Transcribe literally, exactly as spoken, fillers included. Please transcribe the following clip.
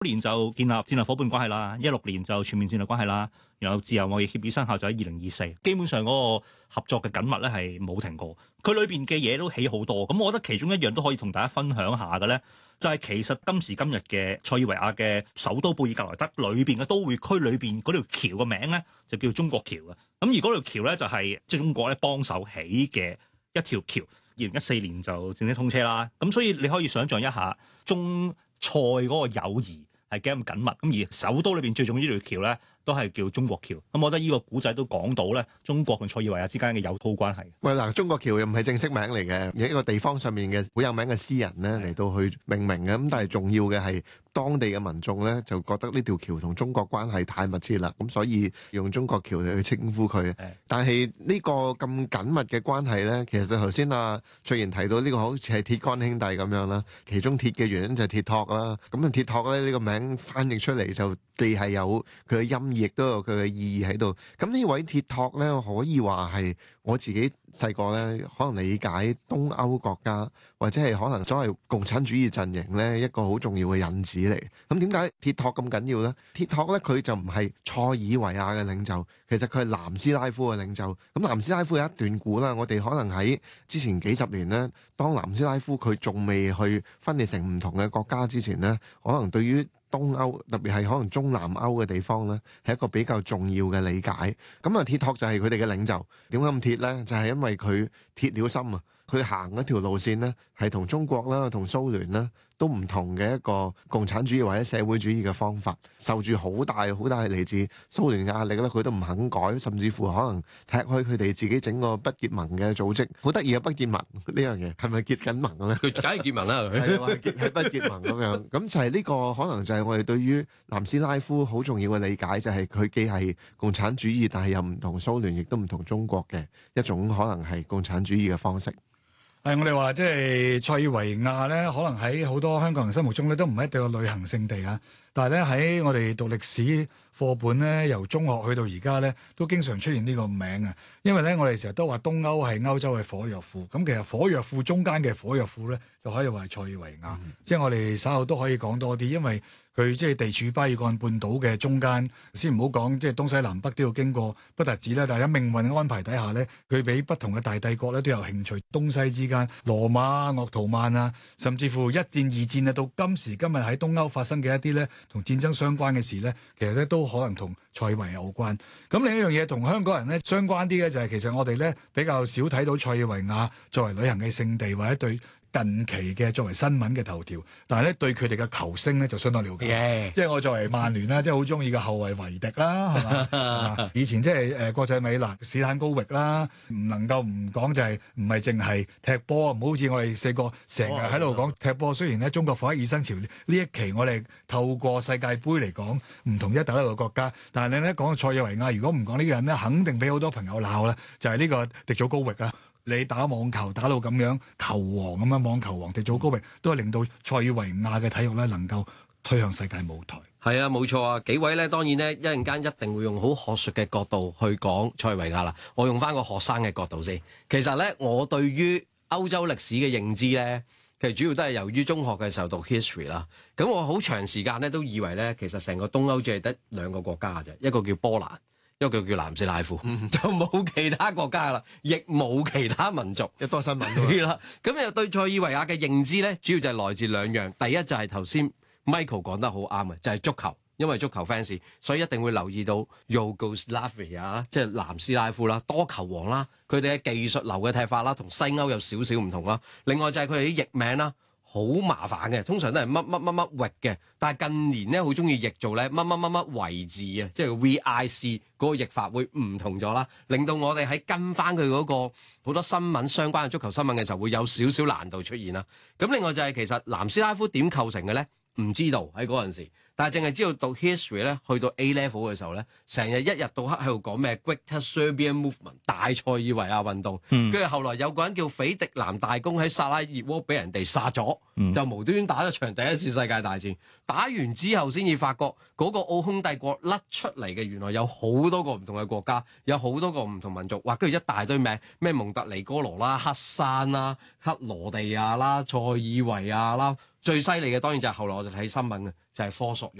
年就建立戰略夥伴關係啦，一六年就全面戰略關係啦，然後自由貿易協議生效就喺二零二四，基本上嗰個合作嘅緊密咧係冇停過。佢裏邊嘅嘢都起好多，咁我覺得其中一樣都可以同大家分享下嘅咧，就係、是、其實今時今日嘅塞爾維亞嘅首都貝爾格萊德裏邊嘅都會區裏邊嗰條橋嘅名咧就叫中國橋嘅。咁而嗰條橋咧就係即係中國咧幫手起嘅一條橋，二零一四年就正式通車啦。咁所以你可以想象一下中塞嗰個友誼係幾咁緊密，咁而首都裏邊最重要呢條橋咧，都係叫中國橋。咁我覺得呢個古仔都講到咧，中國同塞爾維亞之間嘅友好關係。 喂，嗱，中國橋又唔係正式名嚟嘅，有一個地方上面嘅好有名嘅詩人咧嚟到去命名嘅。咁但係重要嘅係當地嘅民眾咧就覺得呢條橋同中國關係太密切啦，咁所以用中國橋嚟去稱呼佢。但係呢個咁緊密嘅關係咧，其實頭先阿卓然提到呢個好似係鐵桿兄弟咁樣啦，其中鐵嘅原因就係鐵托啦。咁啊鐵托咧呢個名翻譯出嚟就既係有佢嘅音譯，亦都有佢嘅意義喺度。咁呢位鐵托咧，可以話係我自己細個咧，可能理解東歐國家或者係可能所謂共產主義陣營咧一個好重要嘅引子嚟。咁點解鐵托咁緊要咧？鐵托咧佢就唔係塞爾維亞嘅領袖，其實佢係南斯拉夫嘅領袖。咁南斯拉夫有一段故啦，我哋可能喺之前幾十年咧，當南斯拉夫佢仲未去分裂成唔同嘅國家之前咧，可能對於東歐特別係可能中南歐嘅地方咧，係一個比較重要嘅理解。咁啊，鐵托就係佢哋嘅領袖。點解咁鐵咧？就係因為佢鐵了心啊！佢行一條路線咧，係同中國啦、同蘇聯啦都唔同嘅一個共產主義或者社會主義嘅方法，受住好大好大嚟自蘇聯嘅壓力咧，佢都唔肯改，甚至乎可能踢開佢哋自己整個不結盟嘅組織。好得意嘅不結盟呢樣嘢，係咪結緊盟咧？ 佢梗係結盟啦， 係話結係不結盟咁樣。咁就係呢個可能就係我哋對於南斯拉夫好重要嘅理解，就係佢既係共產主義，但係又唔同蘇聯，亦都唔同中國嘅一種可能係共產主義嘅方式。 係我哋話即係塞爾維亞咧，可能喺好多香港人心目中咧都唔係一定個旅行勝地啊。但係咧喺我哋讀歷史課本咧，由中學去到而家咧，都經常出現呢個名啊。因為咧我哋成日都話東歐係歐洲嘅火藥庫，咁其實火藥庫中間嘅火藥庫咧，就可以話係塞爾維亞。嗯、即係我哋稍後都可以講多啲，因為佢即係地處巴爾幹半島嘅中間，先唔好講即係東西南北都要經過，不特止啦。但係喺命運安排底下咧，佢俾不同嘅大帝國咧都有興趣。東西之間，羅馬、鄂圖曼啊，甚至乎一戰、二戰啊，到今時今日喺東歐發生嘅一啲咧同戰爭相關嘅事咧，其實咧都可能同塞爾維亞有關。咁另一樣嘢同香港人咧相關啲嘅就係、是、其實我哋咧比較少睇到塞爾維亞作為旅行嘅勝地或者對近期嘅作為新聞嘅頭條，但係咧對佢哋嘅球星咧就相當了解。Yeah. 即係我作為曼聯啦，即係好中意嘅後衞維迪啦，係嘛？以前即係誒國際米蘭史坦高域啦，唔能夠唔講就係唔係淨係踢波，唔好似我哋四個成日喺度講踢波。雖然咧中國火起二生潮呢一期我哋透過世界盃嚟講唔同一帶一路國家，但係你咧講到塞爾維亞，如果唔講呢個人咧，肯定俾好多朋友鬧啦。就係、是、呢個迪祖高域啊！你打網球打到咁樣球王咁樣，網球王迪祖高域都係令到塞爾維亞嘅體育咧能夠推向世界舞台。 係啊，冇錯啊！幾位咧，當然咧，一陣間一定會用好學術嘅角度去講塞爾維亞啦。我用翻個學生嘅角度先。其實咧，我對於歐洲歷史嘅認知咧，其實主要都係由於中學嘅時候讀 history 啦。咁我好長時間咧都以為咧，其實成個東歐只係得兩個國家啫，一個叫波蘭，一個叫南斯拉夫，嗯、就冇其他國家啦，亦冇其他民族。 一多新聞啦。咁又對塞爾維亞嘅認知咧，主要就係來自兩樣。第一就係頭先 Michael 講得好啱嘅，就係、是、足球，因為足球 fans， 所以一定會留意到 Yugoslavia 即係南斯拉夫啦，多球王啦，佢哋嘅技術流嘅踢法啦，同西歐有少少唔同啦。另外就係佢哋啲譯名啦。好麻煩嘅，通常都係乜乜乜乜域嘅，但係近年咧好中意譯做咧乜乜乜乜維字啊，即係 V I C 嗰個譯法會唔同咗啦，令到我哋喺跟翻佢嗰個好多新聞相關嘅足球新聞嘅時候會有少少難度出現啦。咁另外就係其實南斯拉夫點構成嘅咧？唔知道喺嗰陣時，但係淨係知道讀 history 咧，去到 A level 嘅時候咧，成日一日到黑喺度講咩 Greater Serbian Movement 大塞爾維亞運動，跟住、嗯、後來有個人叫斐迪南大公喺薩拉熱窩俾人哋殺咗，嗯、就無端端打咗場第一次世界大戰，打完之後先至發覺嗰個奧匈帝國甩出嚟嘅原來有好多個唔同嘅國家，有好多個唔同民族，哇！跟住一大堆名，咩蒙特尼哥羅啦、黑山啦、克羅地亞啦、塞爾維亞啦。 最犀利嘅當然就係後來我哋睇新聞嘅，就係科索沃。